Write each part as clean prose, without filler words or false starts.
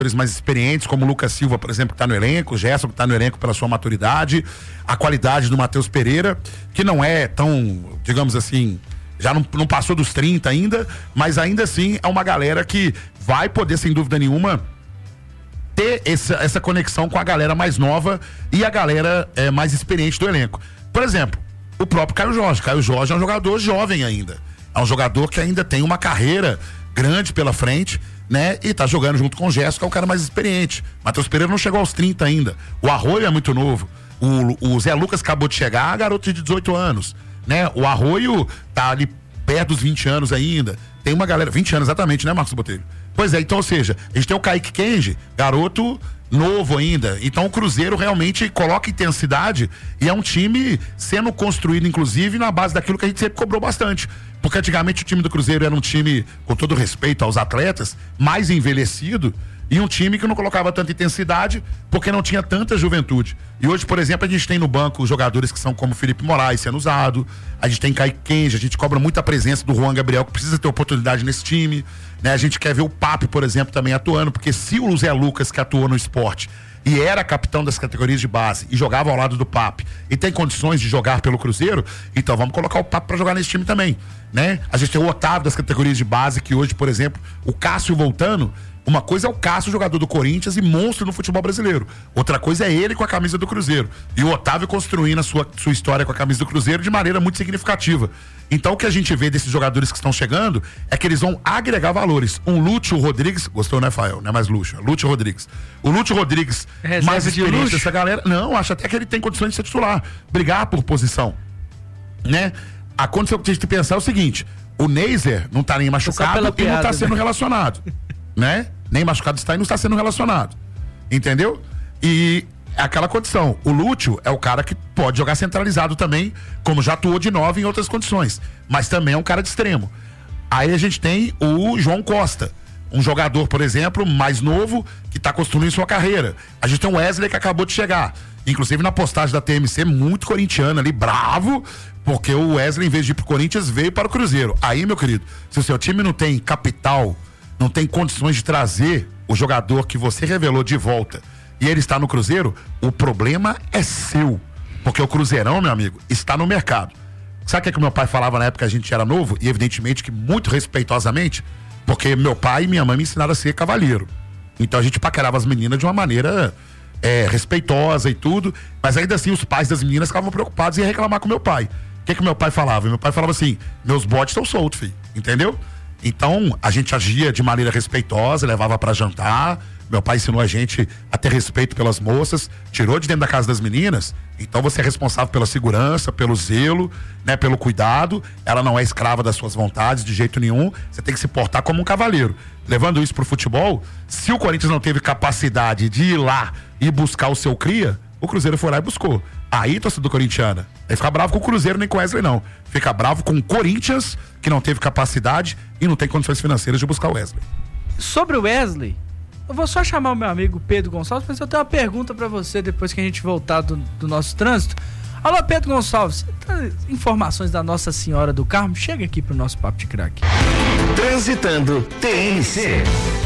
mais experientes, como o Lucas Silva, por exemplo, que está no elenco, o Gerson, que está no elenco pela sua maturidade, a qualidade do Matheus Pereira, que não é tão, digamos assim, já não passou dos 30 ainda, mas ainda assim é uma galera que vai poder, sem dúvida nenhuma, ter essa conexão com a galera mais nova e a galera mais experiente do elenco. Por exemplo, o próprio Caio Jorge. Caio Jorge é um jogador jovem ainda. É um jogador que ainda tem uma carreira grande pela frente, né? E tá jogando junto com o Gerson, que é o cara mais experiente. Matheus Pereira não chegou aos 30 ainda. O Arroio é muito novo. O Zé Lucas acabou de chegar, garoto de 18 anos, né? O Arroio tá ali perto dos 20 anos ainda. Tem uma galera, 20 anos exatamente, né, Marcos Botelho? Pois é, então, ou seja, a gente tem o Kaique Kenji, garoto novo ainda. Então o Cruzeiro realmente coloca intensidade e é um time sendo construído, inclusive, na base daquilo que a gente sempre cobrou bastante. Porque antigamente o time do Cruzeiro era um time, com todo respeito aos atletas, mais envelhecido e um time que não colocava tanta intensidade porque não tinha tanta juventude. E hoje, por exemplo, a gente tem no banco jogadores que são como Felipe Moraes sendo usado, a gente tem Kaique Kenji, a gente cobra muita presença do Juan Gabriel, que precisa ter oportunidade nesse time, né? A gente quer ver o Pape, por exemplo, também atuando, porque se o Zé Lucas, que atuou no esporte e era capitão das categorias de base e jogava ao lado do Pape e tem condições de jogar pelo Cruzeiro, então vamos colocar o Pape para jogar nesse time também, né? A gente tem o Otávio das categorias de base, que hoje, por exemplo, o Cássio voltando. Uma coisa é o Cássio, jogador do Corinthians e monstro no futebol brasileiro. Outra coisa é ele com a camisa do Cruzeiro. E o Otávio construindo a sua história com a camisa do Cruzeiro de maneira muito significativa. Então o que a gente vê desses jogadores que estão chegando é que eles vão agregar valores. Um Lúcio Rodrigues, gostou, né, Fael? Não é mais Lúcio, é Lúcio Rodrigues. O Lúcio Rodrigues, mais experiente dessa galera, não, acho até que ele tem condições de ser titular, brigar por posição, né? A condição que a gente tem que pensar é o seguinte: o Neiser não tá nem machucado e não tá sendo relacionado. Né? Nem machucado está e não está sendo relacionado. Entendeu? E aquela condição. O Lúcio é o cara que pode jogar centralizado também, como já atuou de 9 em outras condições. Mas também é um cara de extremo. Aí a gente tem o João Costa, um jogador, por exemplo, mais novo, que está construindo sua carreira. A gente tem o Wesley, que acabou de chegar. Inclusive na postagem da TMC, muito corintiano ali, bravo, porque o Wesley, em vez de ir pro Corinthians, veio para o Cruzeiro. Aí, meu querido, se o seu time não tem capital, não tem condições de trazer o jogador que você revelou de volta e ele está no Cruzeiro, o problema é seu. Porque o Cruzeirão, meu amigo, está no mercado. Sabe o que é que meu pai falava na época que a gente era novo? E evidentemente que muito respeitosamente, porque meu pai e minha mãe me ensinaram a ser cavalheiro. Então a gente paquerava as meninas de uma maneira respeitosa e tudo, mas ainda assim os pais das meninas ficavam preocupados e ia reclamar com meu pai. O que é que meu pai falava? Meu pai falava assim: meus bodes estão soltos, filho. Entendeu? Então, a gente agia de maneira respeitosa, levava pra jantar. Meu pai ensinou a gente a ter respeito pelas moças, tirou de dentro da casa das meninas. Então, você é responsável pela segurança, pelo zelo, né, pelo cuidado. Ela não é escrava das suas vontades de jeito nenhum. Você tem que se portar como um cavalheiro. Levando isso pro futebol, se o Corinthians não teve capacidade de ir lá e buscar o seu cria, o Cruzeiro foi lá e buscou. Aí, torcedor corintiana, aí fica bravo com o Cruzeiro nem com o Wesley, não. Fica bravo com o Corinthians, que não teve capacidade e não tem condições financeiras de buscar o Wesley. Sobre o Wesley, eu vou só chamar o meu amigo Pedro Gonçalves, mas eu tenho uma pergunta pra você depois que a gente voltar do nosso trânsito. Alô, Pedro Gonçalves, informações da Nossa Senhora do Carmo, chega aqui pro nosso Papo de Craque. Transitando TNC.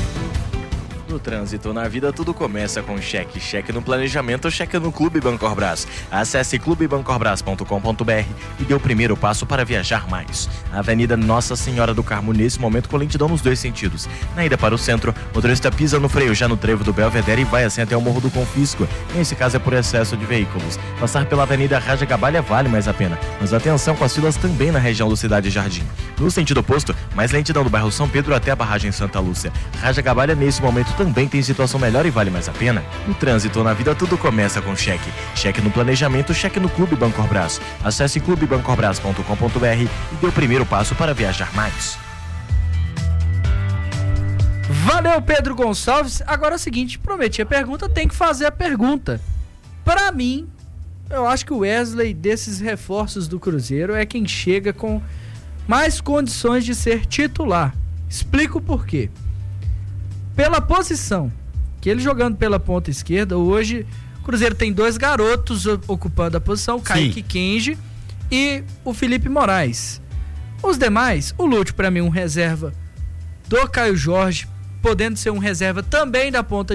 No trânsito, na vida, tudo começa com cheque. Cheque no planejamento, cheque no Clube Bancorbras. Acesse clubebancorbras.com.br e dê o primeiro passo para viajar mais. A Avenida Nossa Senhora do Carmo, nesse momento, com lentidão nos dois sentidos. Na ida para o centro, o motorista pisa no freio já no trevo do Belvedere e vai assim até o Morro do Confisco. Nesse caso é por excesso de veículos. Passar pela Avenida Raja Gabalha vale mais a pena, mas atenção com as filas também na região do Cidade Jardim. No sentido oposto, mais lentidão do bairro São Pedro até a barragem Santa Lúcia. Raja Gabalha, nesse momento, também tem situação melhor e vale mais a pena. No trânsito, na vida, tudo começa com cheque. Cheque no planejamento, cheque no Clube Bancorbras. Acesse clubebancorbras.com.br e dê o primeiro passo para viajar mais. Valeu, Pedro Gonçalves. Agora é o seguinte, prometi a pergunta, tem que fazer a pergunta. Pra mim, eu acho que o Wesley, desses reforços do Cruzeiro, é quem chega com mais condições de ser titular. Explico por quê. Pela posição, que ele jogando pela ponta esquerda, hoje o Cruzeiro tem dois garotos ocupando a posição, Kaique Kenji e o Felipe Moraes. Os demais, o Lúcio, pra mim, um reserva do Caio Jorge, podendo ser um reserva também da ponta